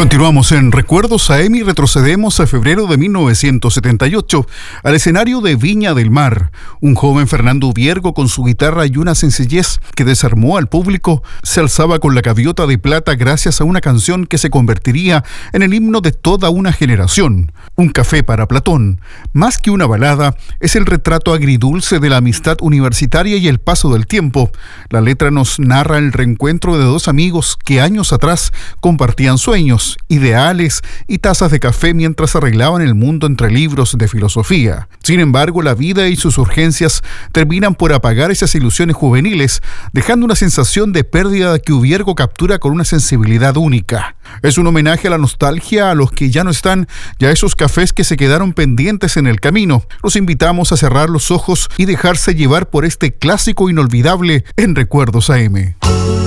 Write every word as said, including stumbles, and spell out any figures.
Continuamos en Recuerdos A M y retrocedemos a febrero de mil novecientos setenta y ocho, al escenario de Viña del Mar. Un joven Fernando Ubiergo, con su guitarra y una sencillez que desarmó al público, se alzaba con la gaviota de plata gracias a una canción que se convertiría en el himno de toda una generación. Un café para Platón, más que una balada, es el retrato agridulce de la amistad universitaria y el paso del tiempo. La letra nos narra el reencuentro de dos amigos que años atrás compartían sueños, ideales y tazas de café mientras arreglaban el mundo entre libros de filosofía. Sin embargo, la vida y sus urgencias terminan por apagar esas ilusiones juveniles, dejando una sensación de pérdida que Ubiergo captura con una sensibilidad única. Es un homenaje a la nostalgia, a los que ya no están y a esos cafés que se quedaron pendientes en el camino. Los invitamos a cerrar los ojos y dejarse llevar por este clásico inolvidable en Recuerdos A M.